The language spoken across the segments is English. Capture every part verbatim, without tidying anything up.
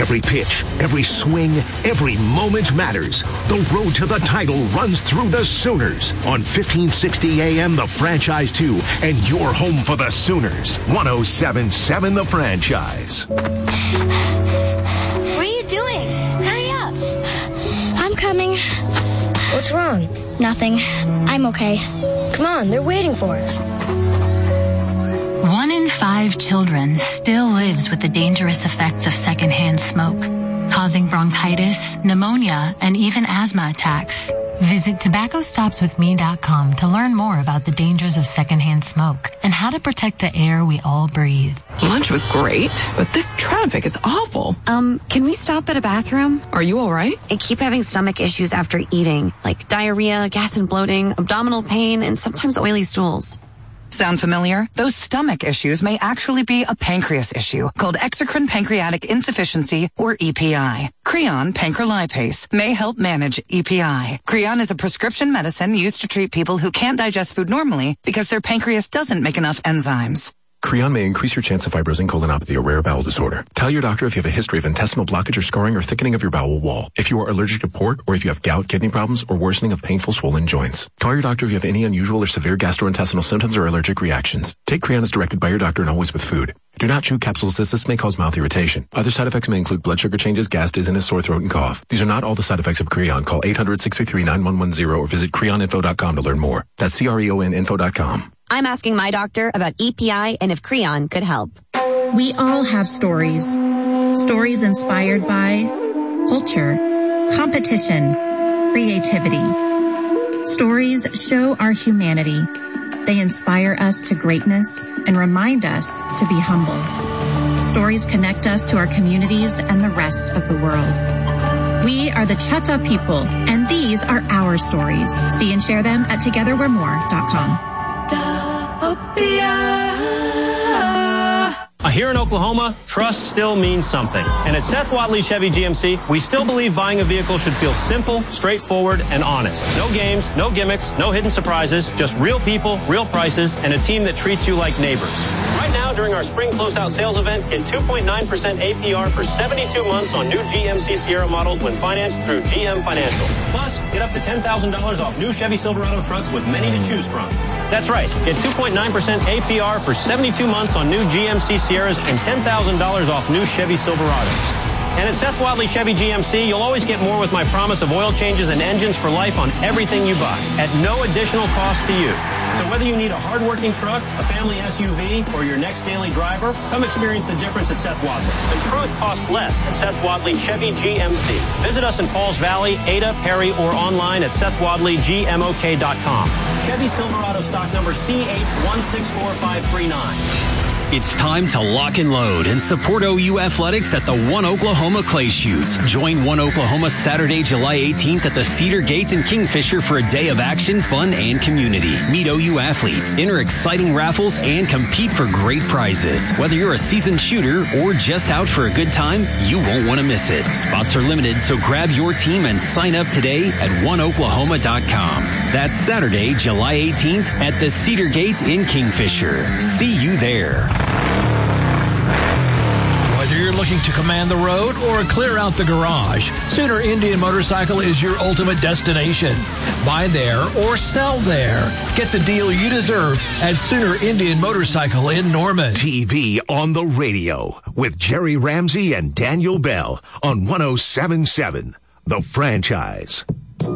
Every pitch, every swing, every moment matters. The road to the title runs through the Sooners on fifteen sixty A M The Franchise two and your home for the Sooners. one oh seven point seven The Franchise. What are you doing? Hurry up. I'm coming. What's wrong? Nothing. I'm okay. Come on, they're waiting for us. One in five children still lives with the dangerous effects of secondhand smoke, causing bronchitis, pneumonia, and even asthma attacks. Visit tobacco stops with me dot com to learn more about the dangers of secondhand smoke and how to protect the air we all breathe. Lunch was great, but this traffic is awful. Um, can we stop at a bathroom? Are you all right? I keep having stomach issues after eating, like diarrhea, gas and bloating, abdominal pain, and sometimes oily stools. Sound familiar? Those stomach issues may actually be a pancreas issue called exocrine pancreatic insufficiency, or E P I. Creon pancrelipase may help manage E P I. Creon is a prescription medicine used to treat people who can't digest food normally because their pancreas doesn't make enough enzymes. Creon may increase your chance of fibrosing colonopathy, a rare bowel disorder. Tell your doctor if you have a history of intestinal blockage or scarring or thickening of your bowel wall, if you are allergic to pork, or if you have gout, kidney problems, or worsening of painful swollen joints. Call your doctor if you have any unusual or severe gastrointestinal symptoms or allergic reactions. Take Creon as directed by your doctor and always with food. Do not chew capsules as this may cause mouth irritation. Other side effects may include blood sugar changes, gas, dizziness, sore throat, and cough. These are not all the side effects of Creon. Call eight hundred, six three three, nine one one zero or visit creon info dot com to learn more. That's C R E O N info dot com. I'm asking my doctor about E P I and if Creon could help. We all have stories. Stories inspired by culture, competition, creativity. Stories show our humanity. They inspire us to greatness and remind us to be humble. Stories connect us to our communities and the rest of the world. We are the Chata people, and these are our stories. See and share them at together we're more dot com. Here in Oklahoma, trust still means something. And at Seth Wadley Chevy G M C, we still believe buying a vehicle should feel simple, straightforward, and honest. No games, no gimmicks, no hidden surprises, just real people, real prices, and a team that treats you like neighbors. Right now, during our spring closeout sales event, get two point nine percent A P R for seventy-two months on new G M C Sierra models when financed through G M Financial. Plus, get up to ten thousand dollars off new Chevy Silverado trucks with many to choose from. That's right. Get two point nine percent A P R for seventy-two months on new G M C Sierras and ten thousand dollars off new Chevy Silverados. And at Seth Wadley Chevy G M C, you'll always get more with my promise of oil changes and engines for life on everything you buy at no additional cost to you. So whether you need a hard-working truck, a family S U V, or your next daily driver, come experience the difference at Seth Wadley. The truth costs less at Seth Wadley Chevy G M C. Visit us in Pauls Valley, Ada, Perry, or online at seth wadley g m o k dot com. Chevy Silverado stock number C H one six four five three nine. It's time to lock and load and support O U Athletics at the One Oklahoma Clay Shoot. Join One Oklahoma Saturday, July eighteenth at the Cedar Gate in Kingfisher for a day of action, fun, and community. Meet O U athletes, enter exciting raffles, and compete for great prizes. Whether you're a seasoned shooter or just out for a good time, you won't want to miss it. Spots are limited, so grab your team and sign up today at one oklahoma dot com. That's Saturday, July eighteenth at the Cedar Gate in Kingfisher. See you there. Whether you're looking to command the road or clear out the garage, Sooner Indian Motorcycle is your ultimate destination. Buy there or sell there. Get the deal you deserve at Sooner Indian Motorcycle in Norman. T V on the radio with Jerry Ramsey and Daniel Bell on one oh seven point seven The Franchise.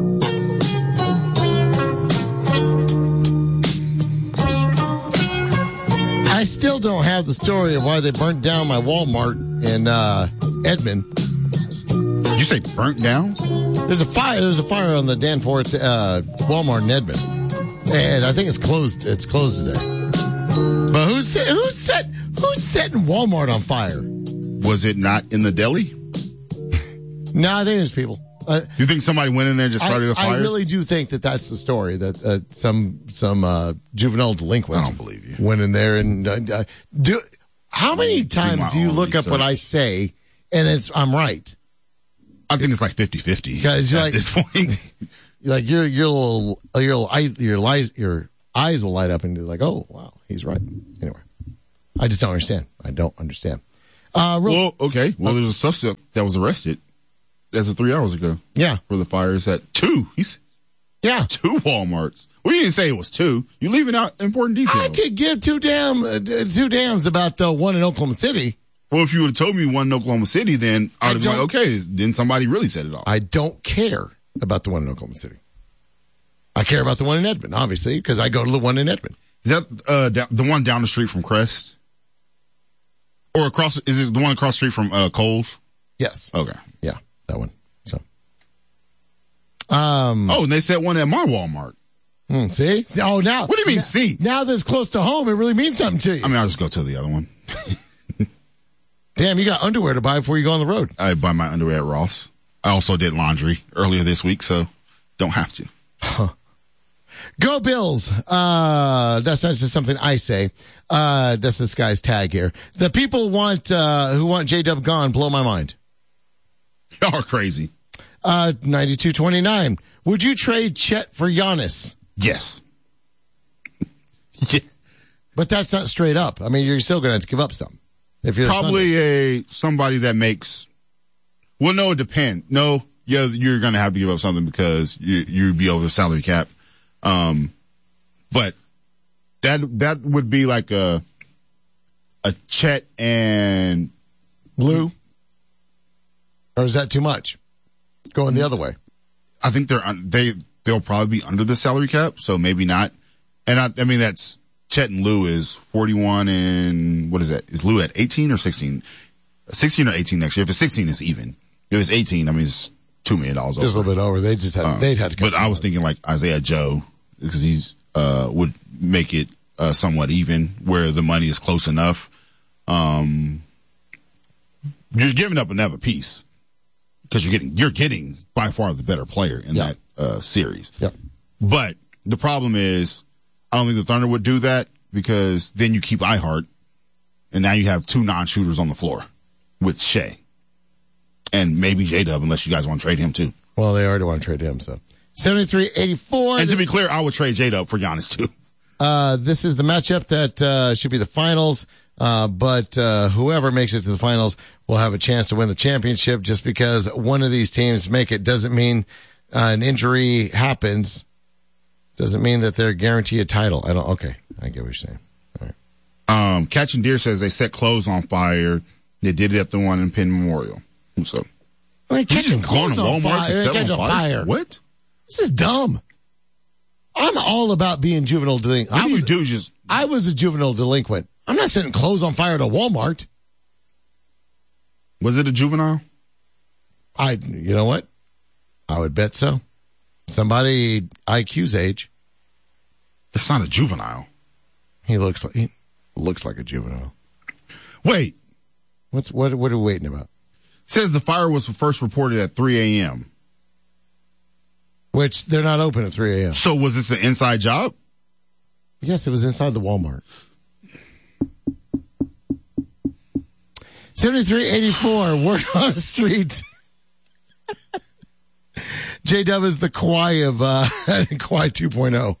I still don't have the story of why they burnt down my Walmart in uh, Edmond. Did you say burnt down? There's a fire. There's a fire on the Danforth uh, Walmart in Edmond, and I think it's closed. It's closed today. But who set? Who set? Who's setting Walmart on fire? Was it not in the deli? No, I think it was people. Uh, you think somebody went in there and just started I, a fire? I really do think that that's the story, that uh, some some uh, juvenile delinquents I don't believe you. went in there and uh, uh, do. How many times do you look research. up what I say and it's I'm right? I think it's like fifty-fifty Because you're at like, this point. You're like your your little your your eyes your eyes will light up and you're like, oh wow, he's right. Anyway, I just don't understand. I don't understand. Uh, real, well, okay. Well, there's a suspect that was arrested as of three hours ago. Yeah. For the fires at two. He's, yeah. Two Walmarts. Well, you didn't say it was two. You're leaving out important details. I could give two damn uh, two dams about the one in Oklahoma City. Well, if you would have told me one in Oklahoma City, then I would have been like, okay, then somebody really set it off. I don't care about the one in Oklahoma City. I care about the one in Edmond, obviously, because I go to the one in Edmond. Is that uh, da- the one down the street from Crest? Or across, is it the one across the street from uh, Kohl's? Yes. Okay. Yeah, that one. So. Um. Oh, and they set one at my Walmart. Hmm, see? see? Oh, now. What do you mean, now, see? Now that's close to home, it really means something to you. I mean, I'll just go to the other one. Damn, you got underwear to buy before you go on the road. I buy my underwear at Ross. I also did laundry earlier this week, so don't have to. Huh. Go Bills. Uh, that's not just something I say. Uh, that's this guy's tag here. The people want, uh, who want J-Dub gone blow my mind. Y'all are crazy. Uh, ninety-two twenty-nine. Would you trade Chet for Giannis? Yes. Yeah. But that's not straight up. I mean, you're still going to have to give up some. If you're Probably a, somebody that makes, well, no, it depends. No, yeah, you're going to have to give up something because you, you'd be over the salary cap. Um, but that, that would be like a, a Chet and Lou. Or is that too much? Going the other way. I think they're, they, they'll probably be under the salary cap. So maybe not. And I, I mean, that's Chet and Lou is forty-one and what is that? Is Lou at eighteen or sixteen? sixteen or eighteen next year. If it's sixteen, it's even. If it's eighteen, I mean, it's two million dollars over. Just a little bit over. They just had, uh, they'd had to. But I was thinking like Isaiah Joe because he's, uh, would make it, uh, somewhat even where the money is close enough. Um, you're giving up another piece because you're getting, you're getting by far the better player in yeah. that, uh, series. Yep. But the problem is, I don't think the Thunder would do that because then you keep iHeart, and now you have two non-shooters on the floor with Shea. And maybe J-Dub, unless you guys want to trade him too. Well, they already want to trade him, so. seventy-three eighty-four. And to be clear, I would trade J-Dub for Giannis too. Uh, this is the matchup that uh, should be the finals, uh, but uh, whoever makes it to the finals will have a chance to win the championship. Just because one of these teams make it doesn't mean uh, an injury happens. Doesn't mean that they're guaranteed a title. I don't. Okay, I get what you're saying. All right. Um, Catching Deer says they set clothes on fire. They did it at the one in Penn Memorial. So, I mean, catching clothes on fire. To catch on on fire. What? This is dumb. I'm all about being juvenile delinquent. What I do was, you do? Just I was a juvenile delinquent. I'm not setting clothes on fire at a Walmart. Was it a juvenile? I. You know what? I would bet so. Somebody I Q's age. That's not a juvenile. He looks like he looks like a juvenile. Wait. What's what what are we waiting about? Says the fire was first reported at three a.m. Which they're not open at three a.m. So was this an inside job? Yes, it was inside the Walmart. seventy-three eighty-four, word on the street. J-Dub is the Kawhi of uh, Kawhi two point oh.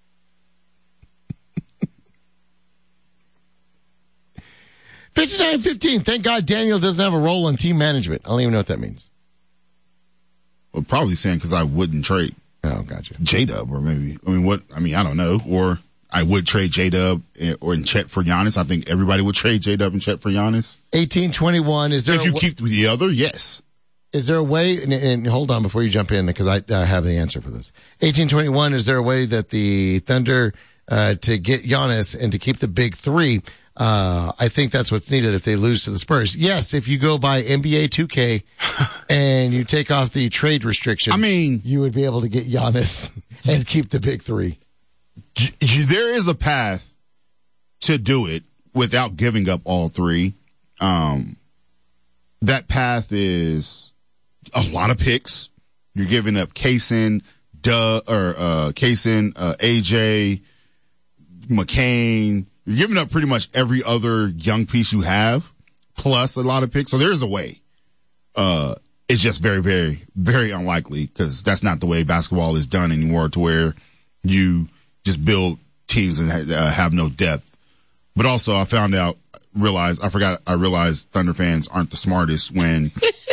fifty-nine fifteen. Thank God Daniel doesn't have a role in team management. I don't even know what that means. Well, probably saying because I wouldn't trade. Oh, gotcha. J-Dub, or maybe, I mean, what, I mean, I don't know. Or I would trade J-Dub or in Chet for Giannis. I think everybody would trade J-Dub and Chet for Giannis. eighteen twenty-one. Is there if a you w- keep the other, yes. Is there a way, and, and hold on before you jump in, because I, I have the answer for this. eighteen twenty-one, is there a way that the Thunder, uh, to get Giannis and to keep the big three, uh, I think that's what's needed if they lose to the Spurs. Yes, if you go by N B A two K and you take off the trade restriction, I mean, you would be able to get Giannis and keep the big three. There is a path to do it without giving up all three. Um, that path is a lot of picks. You're giving up Kaysen, Duh, or uh, Kaysen, uh, A J, McCain. You're giving up pretty much every other young piece you have, plus a lot of picks. So there is a way. Uh, it's just very, very, very unlikely because that's not the way basketball is done anymore, to where you just build teams and ha- uh, have no depth. But also, I found out realized, I forgot, I realized Thunder fans aren't the smartest when